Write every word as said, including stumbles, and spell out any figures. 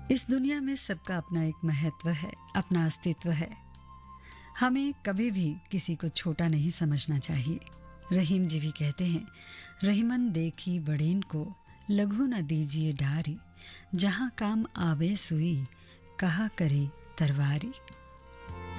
इस दुनिया में सबका अपना एक महत्व है, अपना अस्तित्व है। हमें कभी भी किसी को छोटा नहीं समझना चाहिए। रहीम जी भी कहते हैं, रहीमन देखी बड़ेन को, लघु न दीजिए डारी, जहाँ काम आवे सुई, कहा करे तरवारी।